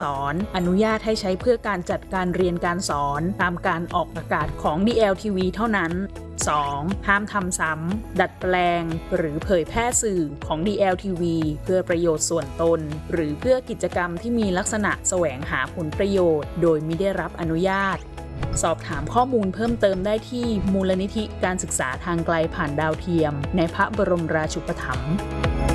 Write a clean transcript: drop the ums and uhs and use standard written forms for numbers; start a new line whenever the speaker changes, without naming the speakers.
สอนอนุญาตให้ใช้เพื่อการจัดการเรียนการสอนตามการออกอากาศของ DLTV เท่านั้น 2. ห้ามทำซ้ำดัดแปลงหรือเผยแพร่สื่อของ DLTV เพื่อประโยชน์ส่วนตนหรือเพื่อกิจกรรมที่มีลักษณะแสวงหาผลประโยชน์โดยมิได้รับอนุญาตสอบถามข้อมูลเพิ่มเติมได้ที่มูลนิธิการศึกษาทางไกลผ่านดาวเทียมในพระบรมราชูปถัมภ์